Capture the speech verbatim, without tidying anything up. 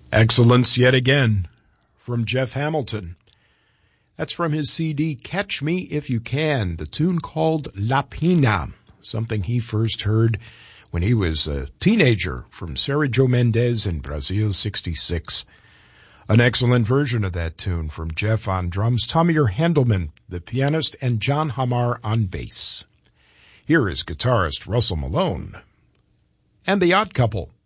Excellence yet again from Jeff Hamilton. That's from his C D Catch Me If You Can, the tune called La Pina, something he first heard when he was a teenager from Sergio Mendes in Brazil sixty-six. An excellent version of that tune from Jeff on drums, Tommy Handelman, the pianist, and John Hamar on bass. Here is guitarist Russell Malone and the Odd Couple.